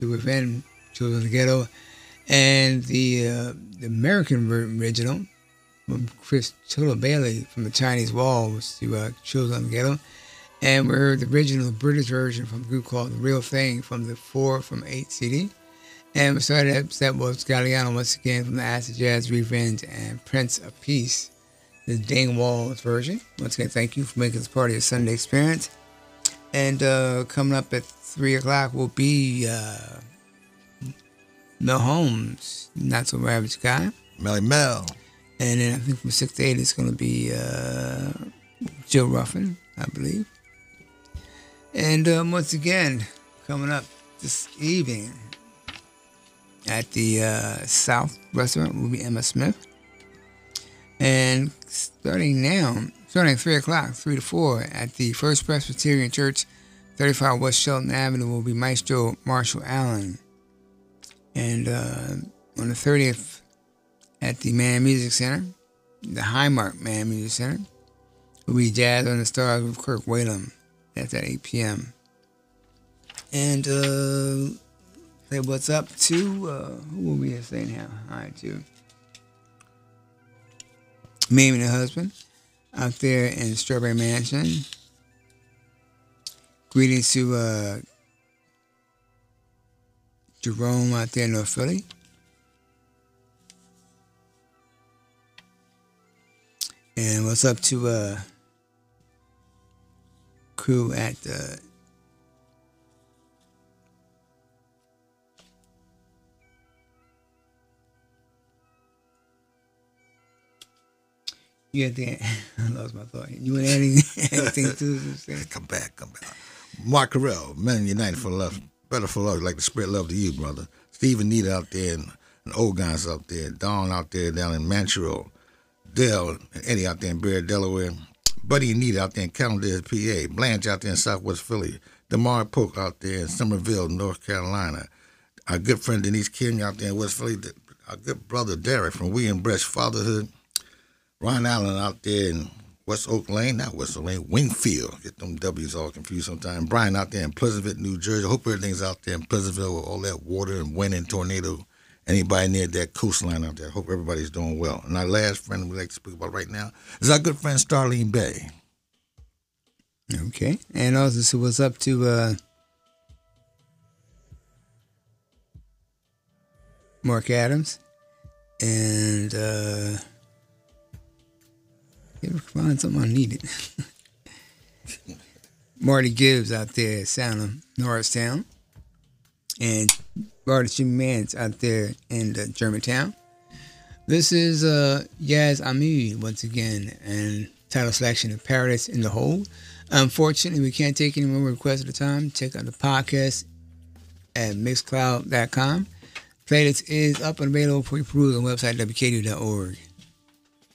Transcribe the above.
to Revenge, Children of the Ghetto, and the American original from Chris Bailey from the Chinese Wall was to Children of the Ghetto. And we heard the original British version from a group called The Real Thing from the 4 from 8 CD. And we started that set was Galliano once again from the Acid Jazz Revenge and Prince of Peace, the Dane Walls version. Once again, thank you for making this part of your Sunday experience. And coming up at 3 o'clock will be Mel Holmes, Not So Average Guy. Melly Mel. And then I think from 6 to 8 it's going to be Joe Ruffin, I believe. And once again, coming up this evening at the South Restaurant will be Emma Smith. And starting at 3 o'clock, 3 to 4, at the First Presbyterian Church, 35 West Shelton Avenue, will be Maestro Marshall Allen. And on the 30th, at the Mann Music Center, the Highmark Mann Music Center, will be Jazz on the Stars with Kirk Whalum. That's at 8 p.m. And say what's up to, who will we say now? Hi to Mamie and her husband out there in Strawberry Mansion. Greetings to Jerome out there in North Philly. And what's up to crew at you had the I lost my thought. You want to add anything to this? Come back. Mark Carell, Men United for Love, Better for Love, like to spread love to you, brother. Steve and Nita out there, and old guys out there, Don out there down in Manchero, Dale and Eddie out there in Bear, Delaware, Buddy and Nita out there in Caledon, PA, Blanche out there in Southwest Philly, DeMar Polk out there in Somerville, North Carolina, our good friend Denise King out there in West Philly, our good brother Derek from William Breast Fatherhood, Ron Allen out there in West Oak Lane, not West Oak Lane, Wingfield. Get them W's all confused sometimes. Brian out there in Pleasantville, New Jersey. I hope everything's out there in Pleasantville with all that water and wind and tornado. Anybody near that coastline out there, I hope everybody's doing well. And our last friend we'd like to speak about right now is our good friend Starlene Bay. Okay. And also, so what's up to Mark Adams and find something I needed. Marty Gibbs out there, Sound of Norristown, and Barty Jimmy Mans out there in Germantown. This is Yaz Ahmed once again, and title selection of Paradise in the Hole. Unfortunately, we can't take any more requests at a time. Check out the podcast at mixcloud.com. Playlist is up and available for your perusal on the website wkdu.org.